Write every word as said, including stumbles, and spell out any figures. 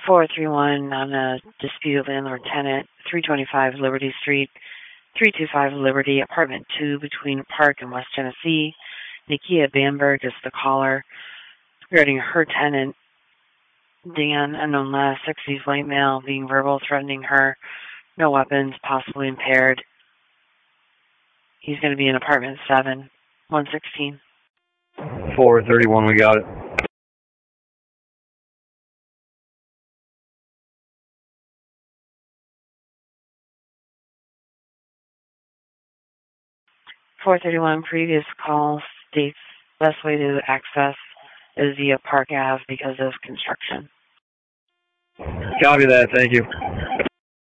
four three one on a disputed landlord-tenant, three twenty-five Liberty Street, three two five Liberty, apartment two between Park and West Tennessee. Nikia Bamberg is the caller regarding her tenant, Dan, unknown last, sixties white male, being verbal, threatening her, no weapons, possibly impaired. He's going to be in apartment seven, one sixteen. four thirty-one, we got it. four thirty-one, previous call states best way to access is via Park Ave because of construction. Copy that, thank you.